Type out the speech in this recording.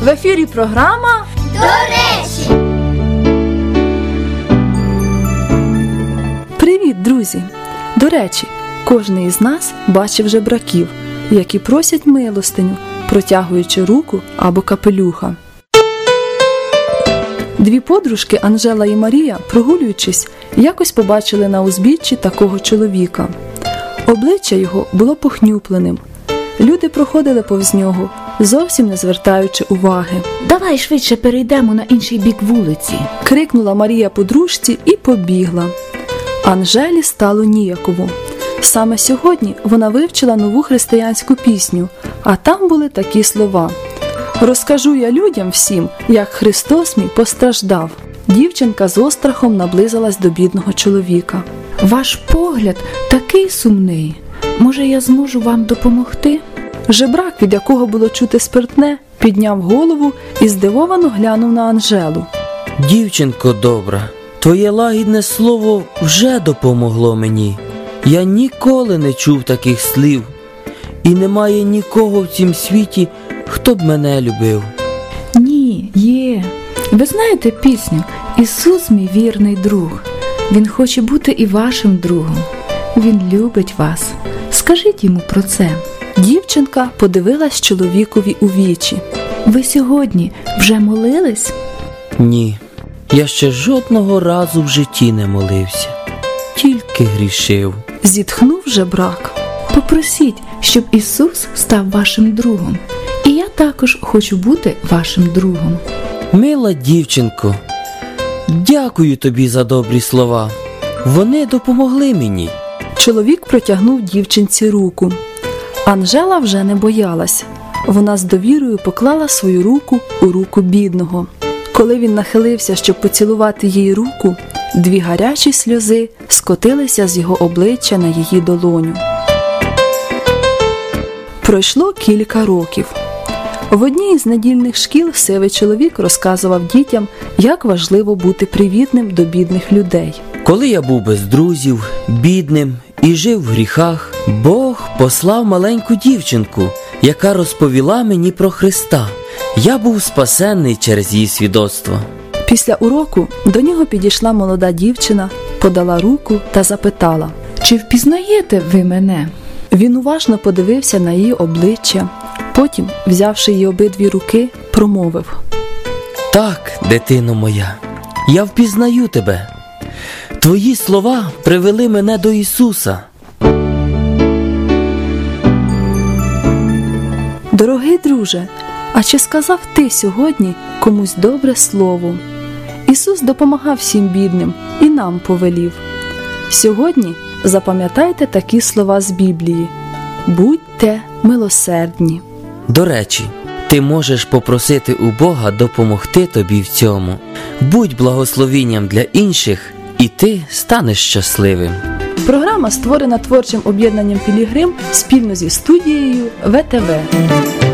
В ефірі програма «До речі». Привіт, друзі! До речі, кожен із нас бачив жебраків, які просять милостиню, протягуючи руку або капелюха. Дві подружки Анжела і Марія, прогулюючись, якось побачили на узбіччі такого чоловіка. Обличчя його було похнюпленим. Люди проходили повз нього, зовсім не звертаючи уваги. «Давай швидше перейдемо на інший бік вулиці», – крикнула Марія подружці і побігла. Анжелі стало ніяково. Саме сьогодні вона вивчила нову християнську пісню, а там були такі слова: «Розкажу я людям всім, як Христос мій постраждав». Дівчинка з острахом наблизилась до бідного чоловіка. «Ваш погляд такий сумний. Може, я зможу вам допомогти?» Жебрак, від якого було чути спиртне, підняв голову і здивовано глянув на Анжелу. «Дівчинко добра, твоє лагідне слово вже допомогло мені. Я ніколи не чув таких слів, і немає нікого в цім світі, хто б мене любив». «Ні, є. Ви знаєте пісню «Ісус мій вірний друг». Він хоче бути і вашим другом. Він любить вас. Скажіть йому про це». Дівчинка подивилась чоловікові у вічі. «Ви сьогодні вже молились?» «Ні, я ще жодного разу в житті не молився. Тільки грішив», – зітхнув жебрак. «Попросіть, щоб Ісус став вашим другом. І я також хочу бути вашим другом». «Мила дівчинко, дякую тобі за добрі слова. Вони допомогли мені». Чоловік протягнув дівчинці руку. Анжела вже не боялась. Вона з довірою поклала свою руку у руку бідного. Коли він нахилився, щоб поцілувати їй руку, дві гарячі сльози скотилися з його обличчя на її долоню. Пройшло кілька років. В одній із недільних шкіл сивий чоловік розказував дітям, як важливо бути привітним до бідних людей. «Коли я був без друзів, бідним і жив в гріхах, Бог послав маленьку дівчинку, яка розповіла мені про Христа. Я був спасенний через її свідоцтво». Після уроку до нього підійшла молода дівчина, подала руку та запитала: «Чи впізнаєте ви мене?» Він уважно подивився на її обличчя, потім, взявши її обидві руки, промовив: «Так, дитино моя, я впізнаю тебе. Твої слова привели мене до Ісуса». Дорогий друже, а чи сказав ти сьогодні комусь добре слово? Ісус допомагав всім бідним і нам повелів. Сьогодні запам'ятайте такі слова з Біблії: «Будьте милосердні». До речі, ти можеш попросити у Бога допомогти тобі в цьому. Будь благословінням для інших, і ти станеш щасливим. Програма створена творчим об'єднанням «Пілігрим» спільно зі студією ВТВ.